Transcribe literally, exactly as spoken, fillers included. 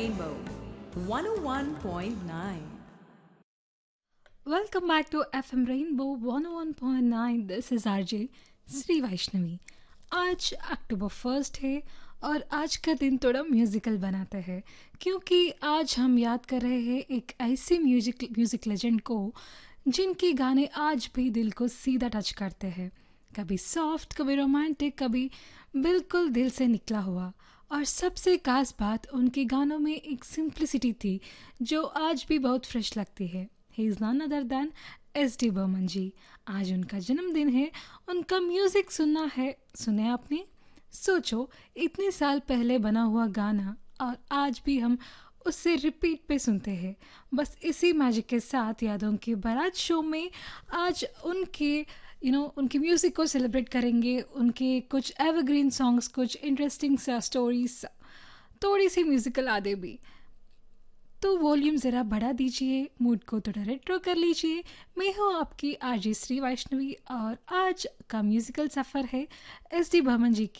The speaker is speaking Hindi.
Rainbow one oh one point nine. Welcome back to F M Rainbow one oh one point nine. This is R J Shri Vaishnavi. आज अक्टूबर फर्स्ट है और आज का दिन थोड़ा म्यूज़िकल बनाते हैं क्योंकि आज हम याद कर रहे हैं एक ऐसे म्यूजिक म्यूज़िक लेजेंड को जिनके गाने आज भी दिल को सीधा टच करते हैं. कभी सॉफ्ट, कभी रोमांटिक, कभी बिल्कुल दिल से निकला हुआ. और सबसे खास बात उनके गानों में एक सिंप्लिसिटी थी जो आज भी बहुत फ्रेश लगती है. He is none other than S D Burman जी. आज उनका जन्मदिन है. उनका म्यूज़िक सुनना है. सुने आपने? सोचो, इतने साल पहले बना हुआ गाना और आज भी हम उससे रिपीट पे सुनते हैं. बस इसी मैजिक के साथ यादों की बारात शो में आज उनके यू you नो know, उनके म्यूज़िक को सेलिब्रेट करेंगे. उनके कुछ एवरग्रीन सॉन्ग्स, कुछ इंटरेस्टिंग स्टोरीज, थोड़ी सी म्यूज़िकल आदे भी. तो वॉल्यूम ज़रा बढ़ा दीजिए, मूड को थोड़ा रेट्रो कर लीजिए. मैं हूँ आपकी आरजे श्री वैष्णवी और आज का म्यूज़िकल सफ़र है एस डी बर्मन जी की